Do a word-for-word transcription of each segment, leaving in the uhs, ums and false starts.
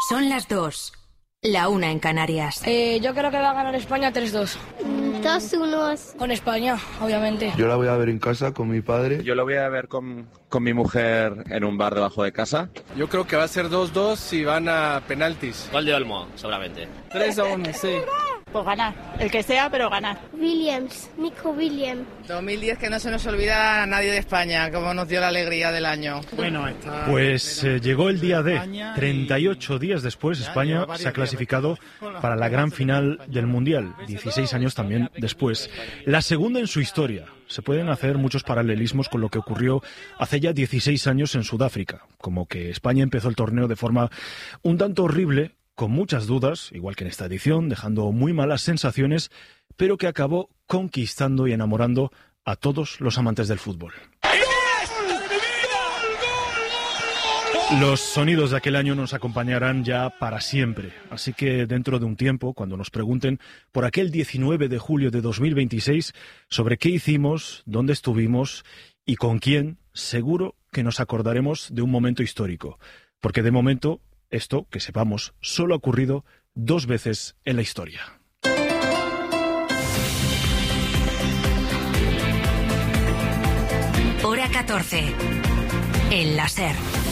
Son las dos. La una en Canarias. Eh, yo creo que va a ganar España tres dos. dos uno. Con España, obviamente. Yo la voy a ver en casa con mi padre. Yo la voy a ver con, con mi mujer en un bar debajo de casa. Yo creo que va a ser dos dos y van a penaltis. Gol de Olmo, seguramente. tres a uno, sí. Pues ganar, el que sea, pero ganar. Williams, Nico Williams. dos mil diez, que no se nos olvida a nadie de España, como nos dio la alegría del año. Bueno, está... Pues eh, llegó el día D. treinta y ocho días después, España se ha clasificado para la gran final del Mundial. dieciséis años también después. La segunda en su historia. Se pueden hacer muchos paralelismos con lo que ocurrió hace ya dieciséis años en Sudáfrica. Como que España empezó el torneo de forma un tanto horrible, con muchas dudas, igual que en esta edición, dejando muy malas sensaciones, pero que acabó conquistando y enamorando a todos los amantes del fútbol. Los sonidos de aquel año nos acompañarán ya para siempre, así que dentro de un tiempo, cuando nos pregunten por aquel diecinueve de julio de dos mil veintiséis, sobre qué hicimos, dónde estuvimos y con quién, seguro que nos acordaremos de un momento histórico, porque de momento esto, que sepamos, solo ha ocurrido dos veces en la historia. Hora catorce. El láser.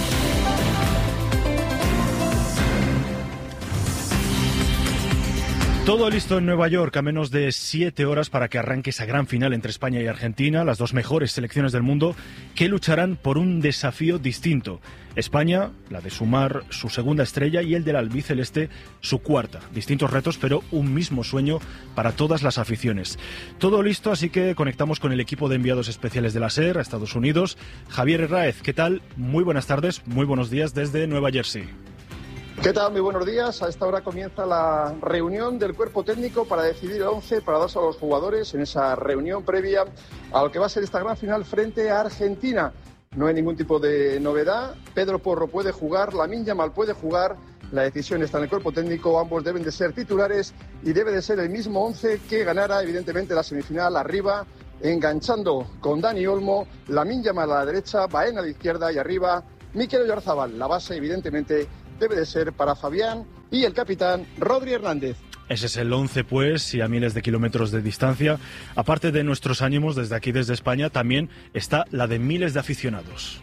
Todo listo en Nueva York a menos de siete horas para que arranque esa gran final entre España y Argentina, las dos mejores selecciones del mundo que lucharán por un desafío distinto. España, la de sumar su segunda estrella, y el del albiceleste, su cuarta. Distintos retos, pero un mismo sueño para todas las aficiones. Todo listo, así que conectamos con el equipo de enviados especiales de la SER a Estados Unidos. Javier Herráez, ¿qué tal? Muy buenas tardes, muy buenos días desde Nueva Jersey. ¿Qué tal? Muy buenos días. A esta hora comienza la reunión del cuerpo técnico para decidir el once para darse a los jugadores en esa reunión previa a lo que va a ser esta gran final frente a Argentina. No hay ningún tipo de novedad. Pedro Porro puede jugar, Lamine Yamal puede jugar. La decisión está en el cuerpo técnico. Ambos deben de ser titulares y debe de ser el mismo once que ganara evidentemente la semifinal arriba, enganchando con Dani Olmo, Lamine Yamal a la derecha, Baena a la izquierda y arriba Mikel Oyarzabal. La base evidentemente debe de ser para Fabián y el capitán Rodri Hernández. Ese es el once, pues, y a miles de kilómetros de distancia. Aparte de nuestros ánimos desde aquí, desde España, también está la de miles de aficionados.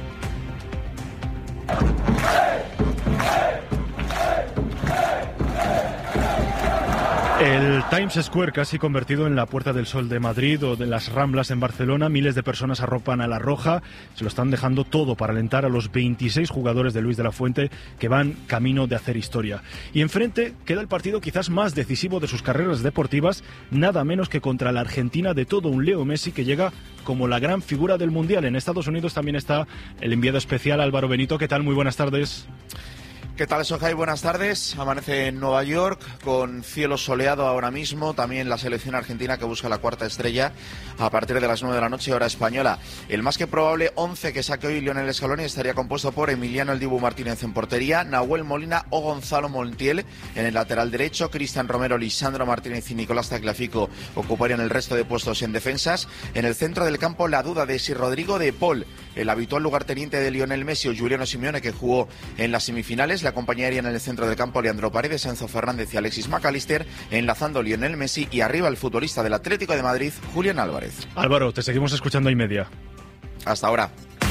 El Times Square, casi convertido en la Puerta del Sol de Madrid o de las Ramblas en Barcelona, miles de personas arropan a la Roja, se lo están dejando todo para alentar a los veintiséis jugadores de Luis de la Fuente que van camino de hacer historia. Y enfrente queda el partido quizás más decisivo de sus carreras deportivas, nada menos que contra la Argentina de todo un Leo Messi, que llega como la gran figura del Mundial. En Estados Unidos también está el enviado especial Álvaro Benito. ¿Qué tal? Muy buenas tardes. ¿Qué tal, Sohai? Buenas tardes. Amanece en Nueva York con cielo soleado ahora mismo. También la selección argentina que busca la cuarta estrella a partir de las nueve de la noche, hora española. El más que probable once que saque hoy Lionel Scaloni estaría compuesto por Emiliano El Dibu Martínez en portería, Nahuel Molina o Gonzalo Montiel en el lateral derecho, Cristian Romero, Lisandro Martínez y Nicolás Tagliafico ocuparían el resto de puestos en defensas. En el centro del campo la duda de si Rodrigo de Paul, el habitual lugarteniente de Lionel Messi, o Giuliano Simeone, que jugó en las semifinales. Le acompañarían en el centro del campo Leandro Paredes, Enzo Fernández y Alexis McAllister, enlazando Lionel Messi, y arriba el futbolista del Atlético de Madrid, Julián Álvarez. Álvaro, te seguimos escuchando y media. Hasta ahora.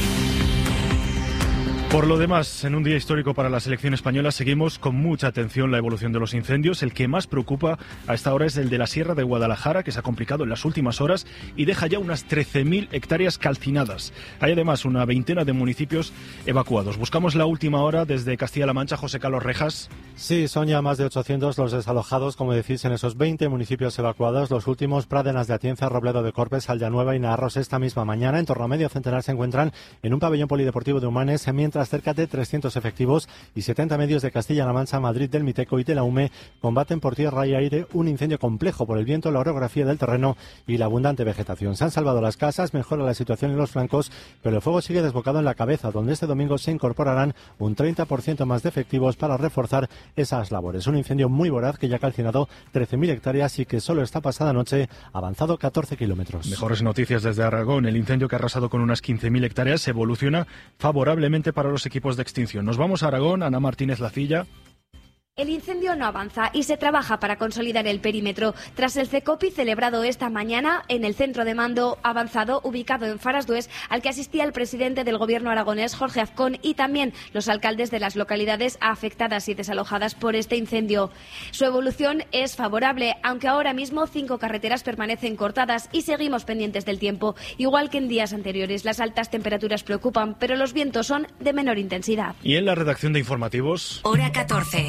Por lo demás, en un día histórico para la selección española, seguimos con mucha atención la evolución de los incendios. El que más preocupa a esta hora es el de la Sierra de Guadalajara, que se ha complicado en las últimas horas y deja ya unas trece mil hectáreas calcinadas. Hay además una veintena de municipios evacuados. Buscamos la última hora desde Castilla-La Mancha. José Carlos Rejas. Sí, son ya más de ochocientos los desalojados, como decís, en esos veinte municipios evacuados. Los últimos: Pradenas de Atienza, Robledo de Corpes, Aldeanueva y Naarros. Esta misma mañana, en torno a medio centenar se encuentran en un pabellón polideportivo de Humanes, mientras cerca de trescientos efectivos y setenta medios de Castilla-La Mancha, Madrid, del Miteco y de la U M E combaten por tierra y aire un incendio complejo por el viento, la orografía del terreno y la abundante vegetación. Se han salvado las casas, mejora la situación en los flancos, pero el fuego sigue desbocado en la cabeza, donde este domingo se incorporarán un treinta por ciento más de efectivos para reforzar esas labores. Un incendio muy voraz que ya ha calcinado trece mil hectáreas y que solo esta pasada noche ha avanzado catorce kilómetros. Mejores noticias desde Aragón. El incendio que ha arrasado con unas quince mil hectáreas evoluciona favorablemente para los equipos de extinción. Nos vamos a Aragón. Ana Martínez Lacilla. El incendio no avanza y se trabaja para consolidar el perímetro. Tras el CECOPI celebrado esta mañana en el centro de mando avanzado ubicado en Farasdués, al que asistía el presidente del gobierno aragonés, Jorge Azcón, y también los alcaldes de las localidades afectadas y desalojadas por este incendio. Su evolución es favorable, aunque ahora mismo cinco carreteras permanecen cortadas y seguimos pendientes del tiempo. Igual que en días anteriores, las altas temperaturas preocupan, pero los vientos son de menor intensidad. Y en la redacción de informativos... Hora catorce.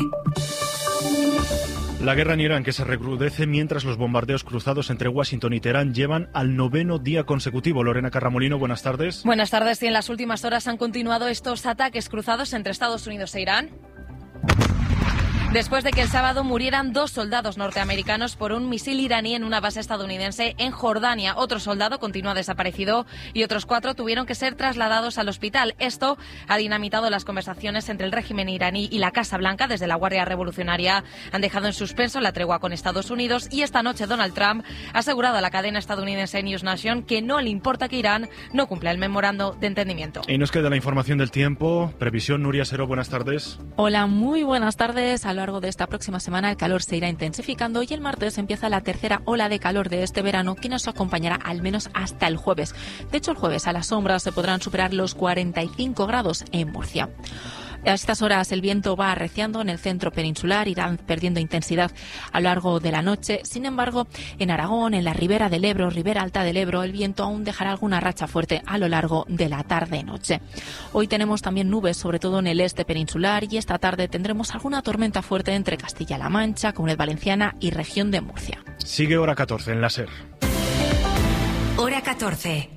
La guerra en Irán, que se recrudece mientras los bombardeos cruzados entre Washington y Teherán llevan al noveno día consecutivo. Lorena Carramolino, buenas tardes. Buenas tardes. Y en las últimas horas han continuado estos ataques cruzados entre Estados Unidos e Irán, después de que el sábado murieran dos soldados norteamericanos por un misil iraní en una base estadounidense en Jordania. Otro soldado continúa desaparecido y otros cuatro tuvieron que ser trasladados al hospital. Esto ha dinamitado las conversaciones entre el régimen iraní y la Casa Blanca. Desde la Guardia Revolucionaria han dejado en suspenso la tregua con Estados Unidos y esta noche Donald Trump ha asegurado a la cadena estadounidense News Nation que no le importa que Irán no cumpla el memorando de entendimiento. Y nos queda la información del tiempo. Previsión, Nuria Sero, buenas tardes. Hola, muy buenas tardes. A lo largo de esta próxima semana el calor se irá intensificando y el martes empieza la tercera ola de calor de este verano que nos acompañará al menos hasta el jueves. De hecho, el jueves a la sombra se podrán superar los cuarenta y cinco grados en Murcia. A estas horas el viento va arreciando en el centro peninsular, irán perdiendo intensidad a lo largo de la noche. Sin embargo, en Aragón, en la ribera del Ebro, ribera alta del Ebro, el viento aún dejará alguna racha fuerte a lo largo de la tarde-noche. Hoy tenemos también nubes, sobre todo en el este peninsular, y esta tarde tendremos alguna tormenta fuerte entre Castilla-La Mancha, Comunidad Valenciana y región de Murcia. Sigue Hora catorce en la SER. Hora catorce.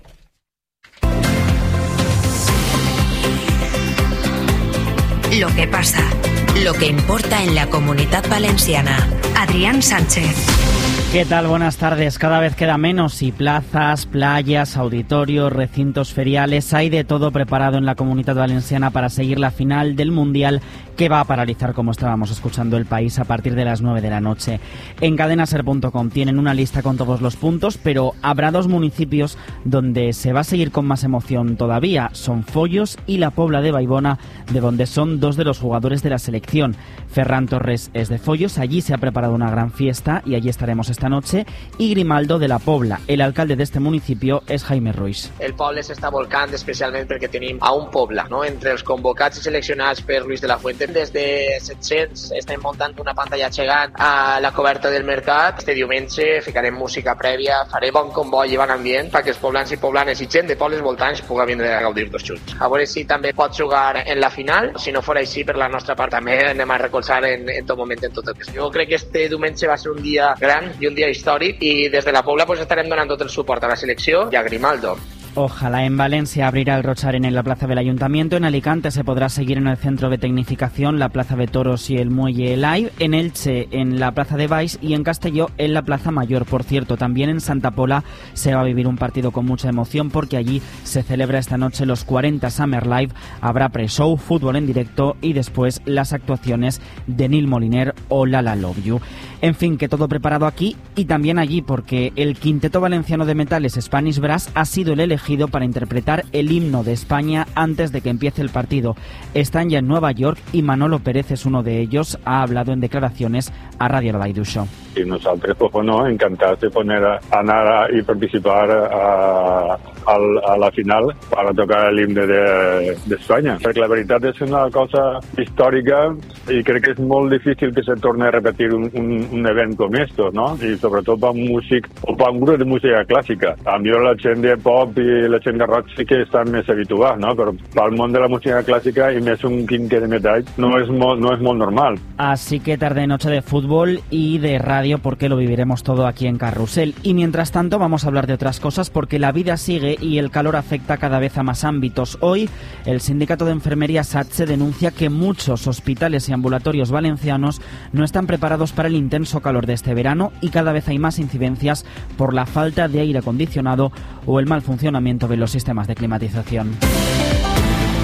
Lo que pasa, lo que importa en la Comunidad Valenciana. Adrián Sánchez. ¿Qué tal? Buenas tardes. Cada vez queda menos y plazas, playas, auditorios, recintos feriales, hay de todo preparado en la Comunidad Valenciana para seguir la final del Mundial que va a paralizar, como estábamos escuchando, el país a partir de las nueve de la noche. En cadena ser punto com tienen una lista con todos los puntos, pero habrá dos municipios donde se va a seguir con más emoción todavía. Son Follos y la Pobla de Baibona, de donde son dos de los jugadores de la selección. Ferran Torres es de Follos, allí se ha preparado una gran fiesta y allí estaremos esta noche, y Grimaldo de la Pobla. El alcalde de este municipio és Jaime Ruiz. El poble s'està volcant especialment perquè tenim a un poble, no? Entre els convocats i seleccionats per Luis de la Fuente. Des de set-cents estem muntant una pantalla gegant a la coberta del mercat. Este diumenge ficarem música prèvia, farem bon comboi i bon ambient perquè els poblans i poblanes i gent de pobles voltants pugui vindre a gaudir tots junts. A veure si també pot jugar en la final. Si no fora així, per la nostra part també anem a recolzar en, en tot moment en tot el que és. Jo crec que este diumenge va ser un dia gran i un dia històric i des de la Pobla pues, estarem donant tot el suport a la selecció i a Grimaldo. Ojalá. En Valencia abrirá el Rocharén en la Plaza del Ayuntamiento. En Alicante se podrá seguir en el Centro de Tecnificación, la Plaza de Toros y el Muelle Live. En Elche, en la Plaza de Baix, y en Castelló, en la Plaza Mayor. Por cierto, también en Santa Pola se va a vivir un partido con mucha emoción porque allí se celebra esta noche los cuarenta Summer Live. Habrá pre-show, fútbol en directo y después las actuaciones de Neil Moliner o Lala Love You. En fin, que todo preparado aquí y también allí, porque el Quinteto Valenciano de Metales Spanish Brass ha sido el elegido para interpretar el himno de España antes de que empiece el partido. Están ya en Nueva York y Manolo Pérez es uno de ellos. Ha hablado en declaraciones a Radio Albaidu Show. Y nosotros, pues bueno, encantados de poner a, a anar y participar a, a, a la final para tocar el himno de, de España. Porque la verdad es una cosa histórica y creo que es muy difícil que se torne a repetir un, un, un evento como esto, ¿no? Y sobre todo para un músic o para un grupo de música clásica. A mí la gent de pop i la gent de rock sí que estan més habituats, no? Però pel món de la música clásica y més un quintet de metall no es molt, no es molt normal. Así que tarde noche de fútbol y de radio, porque lo viviremos todo aquí en Carrusel. Y mientras tanto vamos a hablar de otras cosas porque la vida sigue y el calor afecta cada vez a más ámbitos. Hoy el sindicato de enfermería SATSE denuncia que muchos hospitales y ambulatorios valencianos no están preparados para el intenso calor de este verano y cada vez hay más incidencias por la falta de aire acondicionado o el mal funcionamiento de los sistemas de climatización.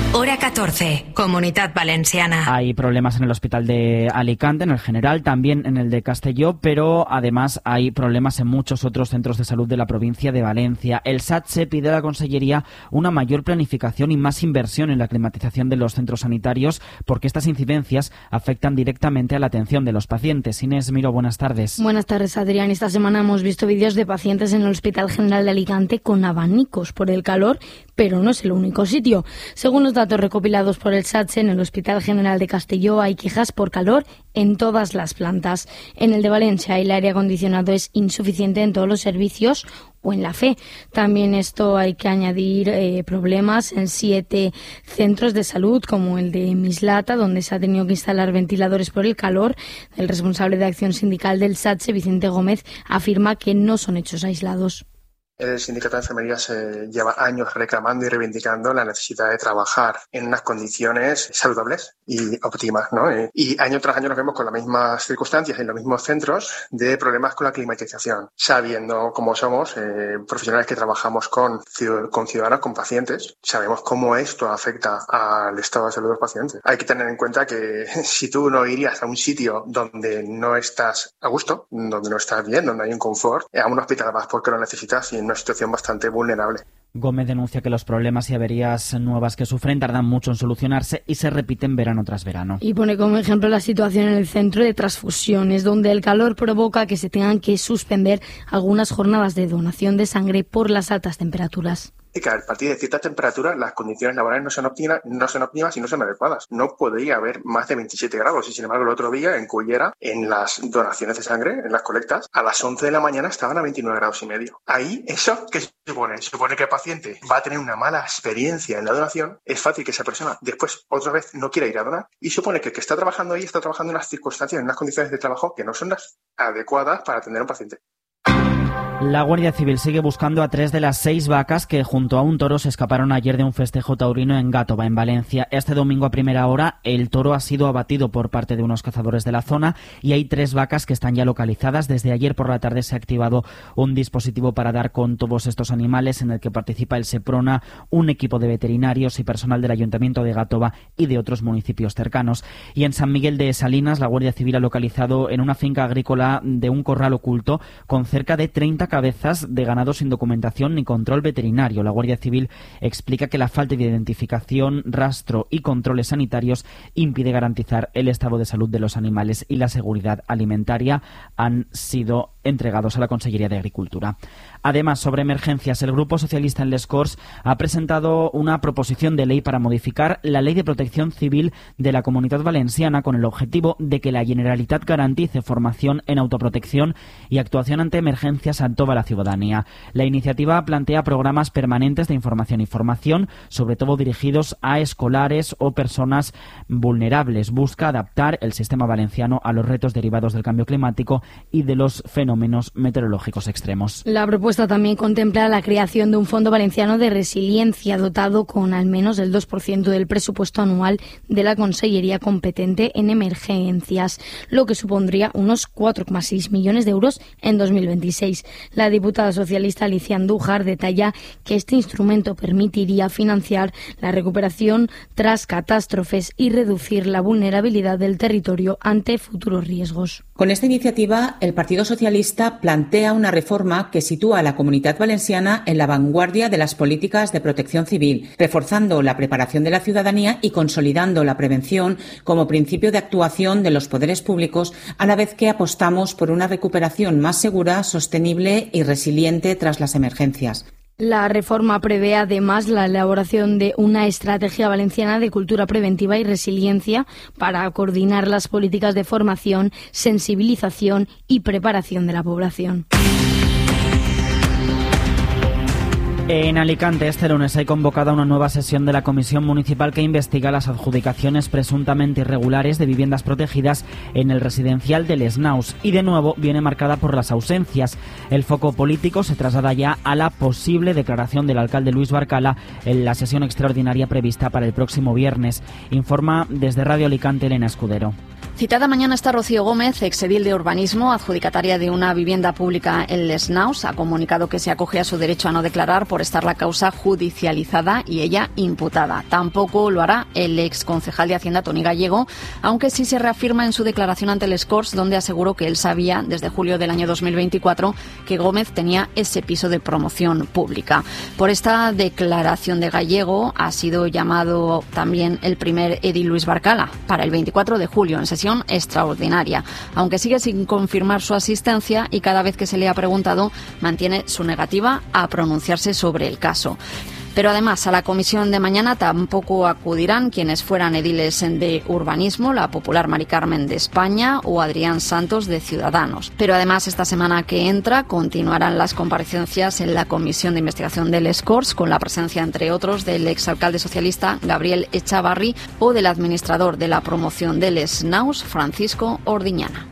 Hora catorce, Comunidad Valenciana. Hay problemas en el hospital de Alicante, en el General, también en el de Castelló, pero además hay problemas en muchos otros centros de salud de la provincia de Valencia. El SATSE pide a la Consellería una mayor planificación y más inversión en la climatización de los centros sanitarios, porque estas incidencias afectan directamente a la atención de los pacientes. Inés Miro, buenas tardes. Buenas tardes, Adrián. Esta semana hemos visto vídeos de pacientes en el Hospital General de Alicante con abanicos por el calor, pero no es el único sitio. Según los datos recopilados por el SATSE, en el Hospital General de Castelló hay quejas por calor en todas las plantas. En el de Valencia el aire acondicionado es insuficiente en todos los servicios o en la F E. También esto hay que añadir eh, problemas en siete centros de salud, como el de Mislata, donde se ha tenido que instalar ventiladores por el calor. El responsable de acción sindical del SATSE, Vicente Gómez, afirma que no son hechos aislados. El sindicato de enfermería se lleva años reclamando y reivindicando la necesidad de trabajar en unas condiciones saludables y óptimas, ¿no? Y año tras año nos vemos con las mismas circunstancias en los mismos centros de problemas con la climatización, sabiendo cómo somos eh, profesionales que trabajamos con, con ciudadanos, con pacientes, sabemos cómo esto afecta al estado de salud de los pacientes. Hay que tener en cuenta que si tú no irías a un sitio donde no estás a gusto, donde no estás bien, donde hay un confort, a un hospital vas porque lo necesitas y en una situación bastante vulnerable. Gómez denuncia que los problemas y averías nuevas que sufren tardan mucho en solucionarse y se repiten verano tras verano. Y pone como ejemplo la situación en el centro de transfusiones, donde el calor provoca que se tengan que suspender algunas jornadas de donación de sangre por las altas temperaturas. Que a partir de cierta temperatura las condiciones laborales no son óptimas, no son óptimas y no son adecuadas. No podría haber más de veintisiete grados y sin embargo el otro día en Cullera, en las donaciones de sangre, en las colectas, a las once de la mañana estaban a veintinueve grados y medio. Ahí, ¿eso qué supone? Supone que el paciente va a tener una mala experiencia en la donación. Es fácil que esa persona después otra vez no quiera ir a donar y supone que el que está trabajando ahí está trabajando en unas circunstancias, en unas condiciones de trabajo que no son las adecuadas para atender a un paciente. La Guardia Civil sigue buscando a tres de las seis vacas que junto a un toro se escaparon ayer de un festejo taurino en Gátova, en Valencia. Este domingo a primera hora el toro ha sido abatido por parte de unos cazadores de la zona y hay tres vacas que están ya localizadas. Desde ayer por la tarde se ha activado un dispositivo para dar con todos estos animales en el que participa el Seprona, un equipo de veterinarios y personal del Ayuntamiento de Gátova y de otros municipios cercanos. Y en San Miguel de Salinas la Guardia Civil ha localizado en una finca agrícola de un corral oculto con cerca de treinta cabezas de ganado sin documentación ni control veterinario. La Guardia Civil explica que la falta de identificación, rastro y controles sanitarios impide garantizar el estado de salud de los animales y la seguridad alimentaria. Han sido entregados a la Consellería de Agricultura. Además, sobre emergencias, el Grupo Socialista en Les Corts ha presentado una proposición de ley para modificar la Ley de Protección Civil de la Comunidad Valenciana con el objetivo de que la Generalitat garantice formación en autoprotección y actuación ante emergencias a toda la ciudadanía. La iniciativa plantea programas permanentes de información y formación, sobre todo dirigidos a escolares o personas vulnerables. Busca adaptar el sistema valenciano a los retos derivados del cambio climático y de los fenómenos meteorológicos extremos. La propuesta también contempla la creación de un Fondo Valenciano de Resiliencia dotado con al menos el dos por ciento del presupuesto anual de la Consellería competente en emergencias, lo que supondría unos cuatro coma seis millones de euros en dos mil veintiséis. La diputada socialista Alicia Andújar detalla que este instrumento permitiría financiar la recuperación tras catástrofes y reducir la vulnerabilidad del territorio ante futuros riesgos. Con esta iniciativa, el Partido Socialista plantea una reforma que sitúa a la Comunidad Valenciana en la vanguardia de las políticas de protección civil, reforzando la preparación de la ciudadanía y consolidando la prevención como principio de actuación de los poderes públicos, a la vez que apostamos por una recuperación más segura, sostenible y resiliente tras las emergencias. La reforma prevé además la elaboración de una estrategia valenciana de cultura preventiva y resiliencia para coordinar las políticas de formación, sensibilización y preparación de la población. En Alicante, este lunes hay convocada una nueva sesión de la Comisión Municipal que investiga las adjudicaciones presuntamente irregulares de viviendas protegidas en el residencial de Les Naus. Y de nuevo viene marcada por las ausencias. El foco político se traslada ya a la posible declaración del alcalde Luis Barcala en la sesión extraordinaria prevista para el próximo viernes. Informa desde Radio Alicante Elena Escudero. Citada mañana está Rocío Gómez, exedil de Urbanismo, adjudicataria de una vivienda pública en Les Naus. Ha comunicado que se acoge a su derecho a no declarar por estar la causa judicializada y ella imputada. Tampoco lo hará el exconcejal de Hacienda, Toni Gallego, aunque sí se reafirma en su declaración ante les Corts, donde aseguró que él sabía desde julio del año dos mil veinticuatro que Gómez tenía ese piso de promoción pública. Por esta declaración de Gallego ha sido llamado también el primer edil Luis Barcala para el veinticuatro de julio en sesión extraordinaria, aunque sigue sin confirmar su asistencia y cada vez que se le ha preguntado mantiene su negativa a pronunciarse sobre el caso. Pero además a la comisión de mañana tampoco acudirán quienes fueran ediles de Urbanismo, la popular Mari Carmen de España o Adrián Santos de Ciudadanos. Pero además esta semana que entra continuarán las comparecencias en la comisión de investigación de les Corts, con la presencia entre otros del exalcalde socialista Gabriel Echavarri o del administrador de la promoción de Les Naus, Francisco Ordiñana.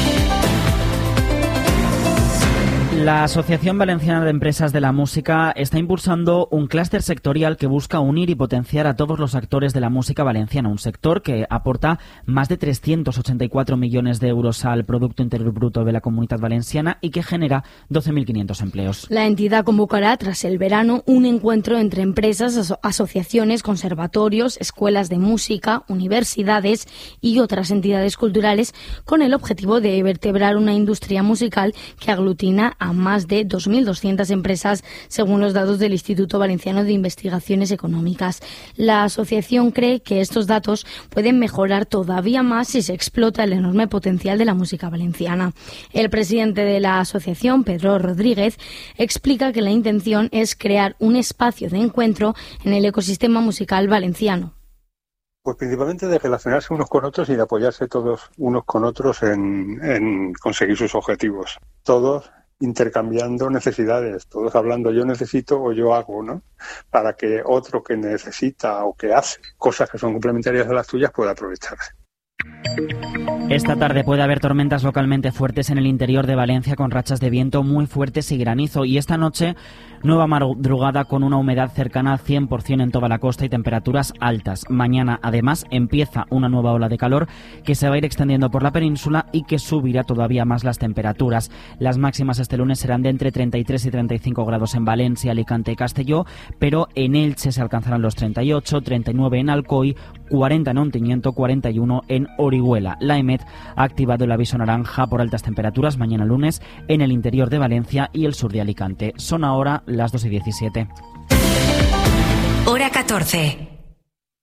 La Asociación Valenciana de Empresas de la Música está impulsando un clúster sectorial que busca unir y potenciar a todos los actores de la música valenciana, un sector que aporta más de trescientos ochenta y cuatro millones de euros al Producto Interior Bruto de la Comunidad Valenciana y que genera doce mil quinientos empleos. La entidad convocará tras el verano un encuentro entre empresas, aso- asociaciones, conservatorios, escuelas de música, universidades y otras entidades culturales con el objetivo de vertebrar una industria musical que aglutina a más de dos mil doscientas empresas, según los datos del Instituto Valenciano de Investigaciones Económicas. La asociación cree que estos datos pueden mejorar todavía más si se explota el enorme potencial de la música valenciana. El presidente de la asociación, Pedro Rodríguez, explica que la intención es crear un espacio de encuentro en el ecosistema musical valenciano. Pues principalmente de relacionarse unos con otros y de apoyarse todos unos con otros en, en conseguir sus objetivos. Todos intercambiando necesidades, todos hablando yo necesito o yo hago, ¿no? Para que otro que necesita o que hace cosas que son complementarias a las tuyas pueda aprovecharse. Esta tarde puede haber tormentas localmente fuertes en el interior de Valencia con rachas de viento muy fuertes y granizo. Y esta noche, nueva madrugada con una humedad cercana al cien por ciento en toda la costa y temperaturas altas. Mañana, además, empieza una nueva ola de calor que se va a ir extendiendo por la península y que subirá todavía más las temperaturas. Las máximas este lunes serán de entre treinta y tres y treinta y cinco grados en Valencia, Alicante y Castelló, pero en Elche se alcanzarán los treinta y ocho, treinta y nueve en Alcoy, cuarenta en Ontinyent, cuarenta y uno en Orihuela. La EMET ha activado el aviso naranja por altas temperaturas mañana lunes en el interior de Valencia y el sur de Alicante. Son ahora las dos y diecisiete. Hora catorce.